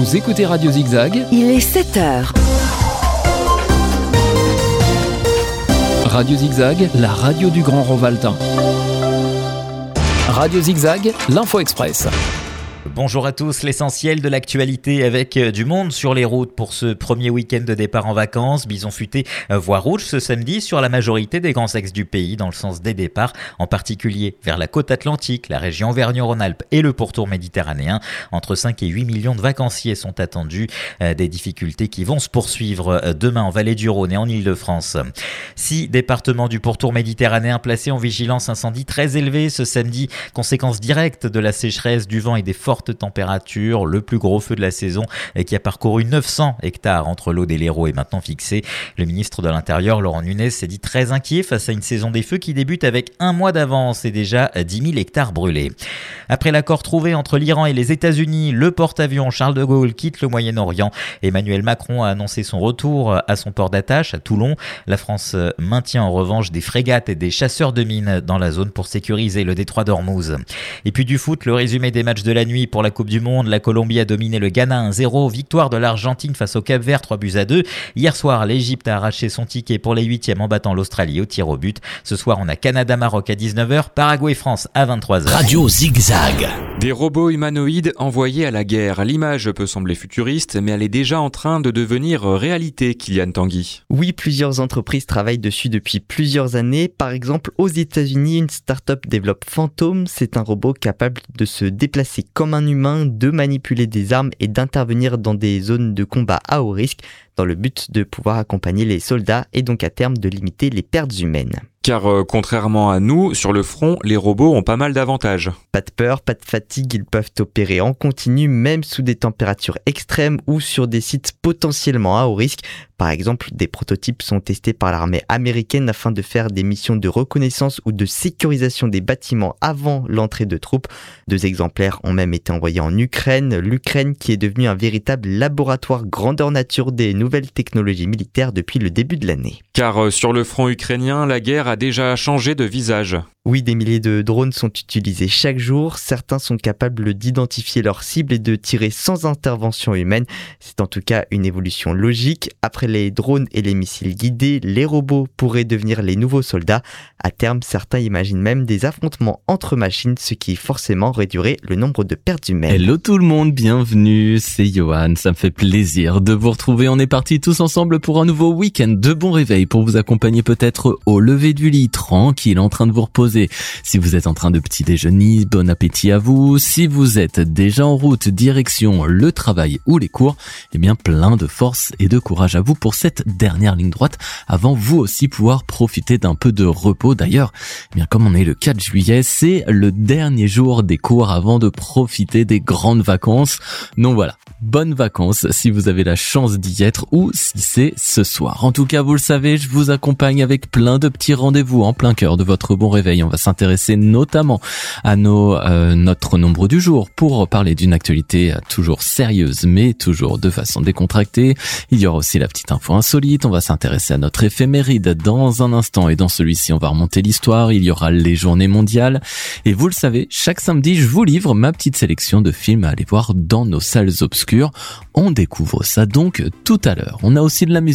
Vous écoutez Radio Zigzag. Il est 7h. Radio Zigzag, la radio du Grand Rovaltin. Radio Zigzag, l'Info Express. Bonjour à tous, l'essentiel de l'actualité avec du monde sur les routes pour ce premier week-end de départ en vacances. Bison futé, voie rouge ce samedi sur la majorité des grands axes du pays dans le sens des départs, en particulier vers la côte atlantique, la région Auvergne-Rhône-Alpes et le pourtour méditerranéen. Entre 5 et 8 millions de vacanciers sont attendus, des difficultés qui vont se poursuivre demain en Vallée du Rhône et en Île-de-France. 6 départements du pourtour méditerranéen placés en vigilance incendie très élevée ce samedi, conséquence directe de la sécheresse, du vent et des fortes températures. Le plus gros feu de la saison qui a parcouru 900 hectares entre l'Aude et l'Hérault est maintenant fixé. Le ministre de l'Intérieur, Laurent Nunez, s'est dit très inquiet face à une saison des feux qui débute avec un mois d'avance et déjà 10 000 hectares brûlés. Après l'accord trouvé entre l'Iran et les États-Unis, le porte-avions Charles de Gaulle quitte le Moyen-Orient. Emmanuel Macron a annoncé son retour à son port d'attache à Toulon. La France maintient en revanche des frégates et des chasseurs de mines dans la zone pour sécuriser le détroit d'Ormuz. Et puis du foot, le résumé des matchs de la nuit pour la Coupe du Monde. La Colombie a dominé le Ghana 1-0. Victoire de l'Argentine face au Cap-Vert 3-2. Hier soir, l'Égypte a arraché son ticket pour les 8e en battant l'Australie au tir au but. Ce soir, on a Canada-Maroc à 19h, Paraguay-France à 23h. Radio Zigzag. Des robots humanoïdes envoyés à la guerre. L'image peut sembler futuriste, mais elle est déjà en train de devenir réalité, Kylian Tanguy. Oui, plusieurs entreprises travaillent dessus depuis plusieurs années. Par exemple, aux États-Unis, une start-up développe Phantom. C'est un robot capable de se déplacer comme un humain, de manipuler des armes et d'intervenir dans des zones de combat à haut risque, dans le but de pouvoir accompagner les soldats et donc à terme de limiter les pertes humaines. Car contrairement à nous, sur le front, les robots ont pas mal d'avantages. Pas de peur, pas de fatigue, ils peuvent opérer en continu, même sous des températures extrêmes ou sur des sites potentiellement à haut risque. Par exemple, des prototypes sont testés par l'armée américaine afin de faire des missions de reconnaissance ou de sécurisation des bâtiments avant l'entrée de troupes. 2 exemplaires ont même été envoyés en Ukraine, l'Ukraine qui est devenue un véritable laboratoire grandeur nature des nouvelles technologies militaires depuis le début de l'année. Car sur le front ukrainien, la guerre a déjà changé de visage. Oui, des milliers de drones sont utilisés chaque jour. Certains sont capables d'identifier leurs cibles et de tirer sans intervention humaine. C'est en tout cas une évolution logique. Après les drones et les missiles guidés, les robots pourraient devenir les nouveaux soldats. À terme, certains imaginent même des affrontements entre machines, ce qui forcément réduirait le nombre de pertes humaines. Hello tout le monde, bienvenue, c'est Johan, ça me fait plaisir de vous retrouver. On est partis tous ensemble pour un nouveau week-end de bon réveil pour vous accompagner peut-être au lever du lit, tranquille, en train de vous reposer. Si vous êtes en train de petit déjeuner, bon appétit à vous. Si vous êtes déjà en route, direction le travail ou les cours, eh bien plein de force et de courage à vous pour cette dernière ligne droite avant vous aussi pouvoir profiter d'un peu de repos. D'ailleurs, eh bien comme on est le 4 juillet, c'est le dernier jour des cours avant de profiter des grandes vacances. Donc voilà, bonnes vacances si vous avez la chance d'y être ou si c'est ce soir. En tout cas, vous le savez, je vous accompagne avec plein de petits rendez-vous en plein cœur de votre bon réveil. On va s'intéresser notamment à notre nombre du jour pour parler d'une actualité toujours sérieuse mais toujours de façon décontractée. Il y aura aussi la petite info insolite, on va s'intéresser à notre éphéméride dans un instant et dans celui-ci on va remonter l'histoire, il y aura les journées mondiales et vous le savez, chaque samedi je vous livre ma petite sélection de films à aller voir dans nos salles obscures. On découvre ça donc tout à l'heure. On a aussi de la musique